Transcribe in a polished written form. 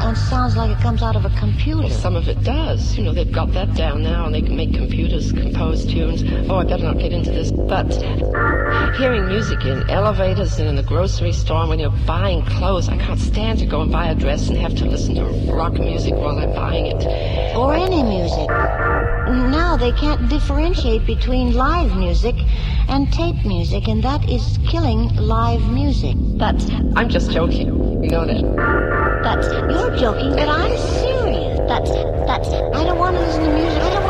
and sounds like it comes out of a computer. Well, some of it does. You know, they've got that down now, and they can make computers compose tunes. Oh, I better not get into this. But hearing music in elevators and in the grocery store, and when you're buying clothes, I can't stand to go and buy a dress and have to listen to rock music while I'm buying it. Or any music. Now they can't differentiate between live music and tape music, and that is killing live music. I'm just joking. You know that. You're joking, but I'm serious. I don't want to listen to music. I don't